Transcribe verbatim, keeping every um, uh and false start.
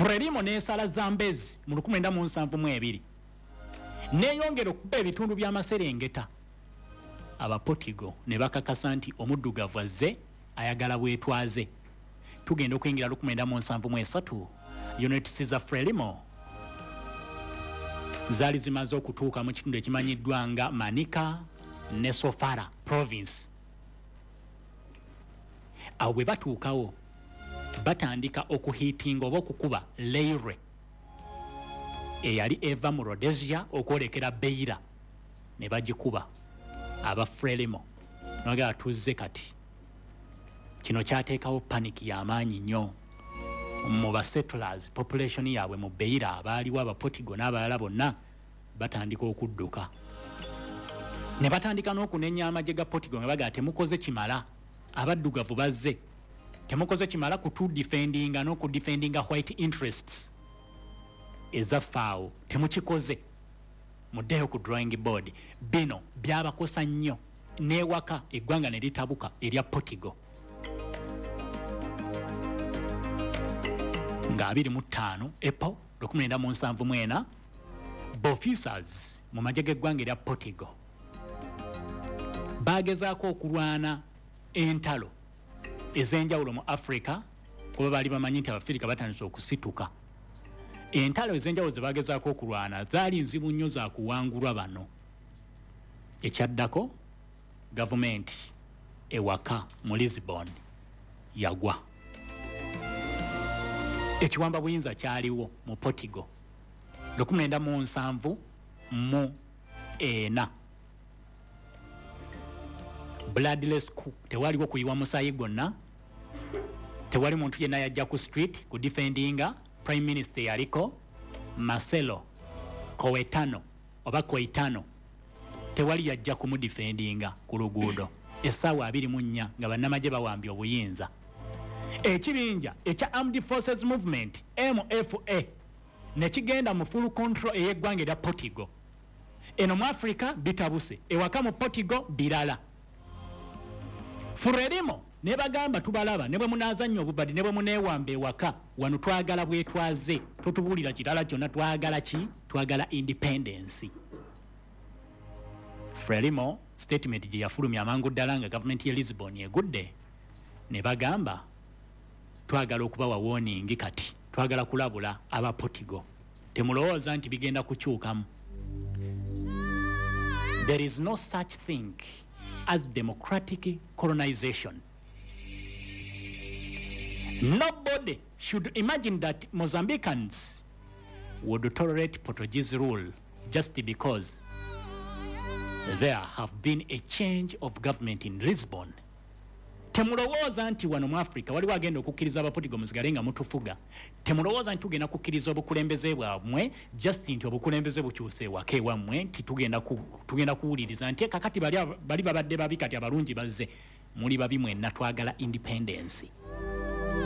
Frelimo n'esala Zambezi mu lukumi lwenda mu nsanvu mu ebiri neeyongera okuba ebitundu by'amaserengeta. Abapotigo ne bakakasa nti omuddugavu azze ayagala bwetwaze. Tugenda okuyingira lukumi lwenda mu nsanvu mu esatu units za Frelimo zaali zimaze okutuuka mu kitundu ekimanyiddwa nga Manica ne Sofala province. Awo bwe batuukawo batandika okuhiitinga oba okukuba Leire eyali eva mu Rhodesia okwolekera Beira ne bagikuba aba Frelimo nogera tuzze kati. Kino kyateekawo panic y'amaanyi nnyo mu ba settlers population yaabwe mu Beira abaaliwo abapotigo n'abalala bonna batandika okudduka. Ne batandika n'okunenya amagye ga Potigo nga bagaa temukoze kimala, abaddugavu bazze temukoze kimala kutu defendinga no ku defendinga white interests ezafaawo temukikoze. Muddeyo ku drawing board. Bino byabakosa nnyo n'ewaka eggwanga ne litabuka erya Potigo. Nga abiri mu ttaano April lukumi lwenda mu nsanvu mu ena Bofisers mu magye g'eggwanga erya Potigo bagezaako okulwana entalo ez'enjawulo mu Africa kuba baali bamanyi nti Abafirika batandise okusituka. Entalo ez'enjawulo ze bagezaako okulwana zaali nzibu nnyo za kuwangulwa bano. Ekyaddako gavumenti ewaka mu Lisbon yagwa. Ekiwamba buyinza kyaliwo mu Potigo lukumi lwenda mu nsanvu mu ena. Bloodless coup, tewaliwo kuyiwa musaayi gwonna, tewali muntu yenna yajja ku street ku defendinga. Prime Minister yaliko Marcelo Coetano oba Coetano, tewali yajja ku mu defendinga ku luguudo essaawa abiri mu nnya nga bannamagye bawambye obuyinza. Ekibinja ekya Armed Forces Movement M F A ne kigenda mu full control ey'eggwanga erya Potigo. Eno mu Africa bitabuse, ewaka mu Potigo birala. Frelimo ne bagamba tubalaba ne bwe munaazannya obubadi ne bwe muneewamba ewaka wano twagala bwetwaze totubuulira kirala kyonna, twagala ki? Twagala independence. Frelimo statement gye yafulumya amangu ddala nga gavumenti ya Lisbon egudde ne bagamba twagala okubawa warning kati twagala kulabula aba Potigo temulowooza nti bigenda kukyukamu. There is no such thing as democratic colonization. Nobody should imagine that Mozambicans would tolerate Portuguese rule just because there have been a change of government in Lisbon. Temulowooza nti wano mu Africa waliwo agenda okukkiriza abapotigo musigale nga mutufuga. Temulowooza nti tugenda kukkiriza obukulembeze bwamwe just nti obukulembeze bukyuse ewaka ewammwe nti tugenda ku, tugenda kuwuliriza nti kakati bali bali babadde babi kati abalungi bazze muli babi mwenna twagala independence.